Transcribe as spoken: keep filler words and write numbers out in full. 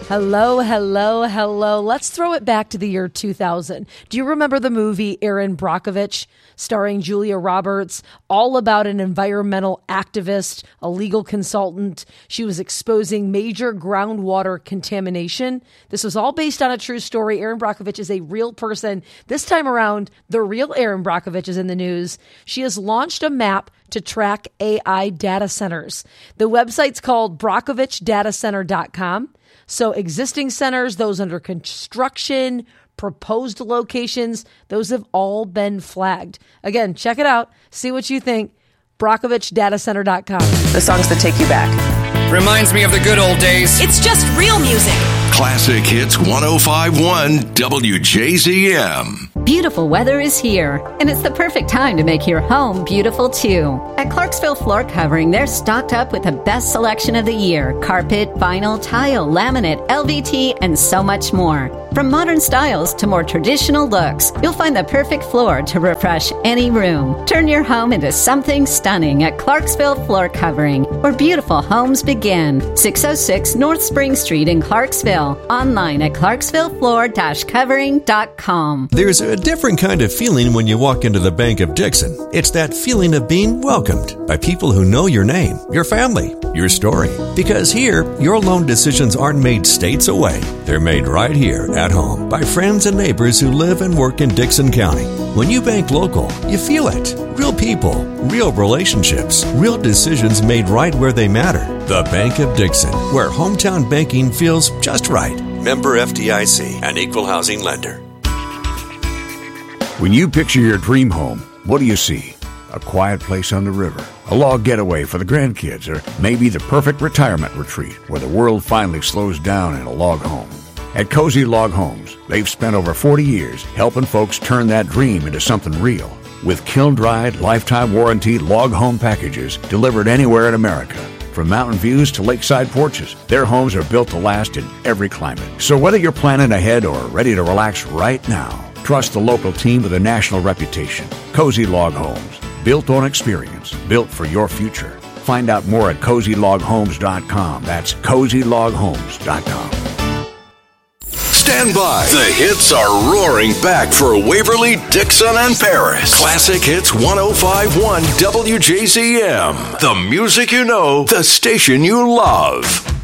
Hello, hello, hello. Let's throw it back to the year two thousand. Do you remember the movie Erin Brockovich, starring Julia Roberts, all about an environmental activist, a legal consultant? She was exposing major groundwater contamination. This was all based on a true story. Erin Brockovich is a real person. This time around, the real Erin Brockovich is in the news. She has launched a map to track A I data centers. The website's called brockovich data center dot com. So existing centers, those under construction, proposed locations, those have all been flagged. Again, check it out. See what you think. brockovich data center dot com. The songs that take you back. Reminds me of the good old days. It's just real music. Classic Hits one oh five point one W J Z M. Beautiful weather is here, and it's the perfect time to make your home beautiful too. At Clarksville Floor Covering, they're stocked up with the best selection of the year: carpet, vinyl, tile, laminate, L V T, and so much more. From modern styles to more traditional looks, you'll find the perfect floor to refresh any room. Turn your home into something stunning at Clarksville Floor Covering, where beautiful homes begin. six oh six North Spring Street in Clarksville. Online at clarksville floor dash covering dot com. There's a different kind of feeling when you walk into the Bank of Dixon. It's that feeling of being welcomed by people who know your name, your family, your story. Because here, your loan decisions aren't made states away. They're made right here at home by friends and neighbors who live and work in Dixon County. When you bank local, you feel it. Real people, real relationships, real decisions made right where they matter. The Bank of Dixon, where hometown banking feels just right. Member F D I C, an equal housing lender. When you picture your dream home, what do you see? A quiet place on the river, a log getaway for the grandkids, or maybe the perfect retirement retreat where the world finally slows down in a log home. At Cozy Log Homes, they've spent over forty years helping folks turn that dream into something real. With kiln-dried, lifetime warranty log home packages delivered anywhere in America. From mountain views to lakeside porches, their homes are built to last in every climate. So whether you're planning ahead or ready to relax right now, trust the local team with a national reputation. Cozy Log Homes, built on experience, built for your future. Find out more at cozy log homes dot com. That's cozy log homes dot com. Stand by. The hits are roaring back for Waverly, Dixon, and Paris. Classic Hits one oh five point one W J Z M. The music you know, the station you love.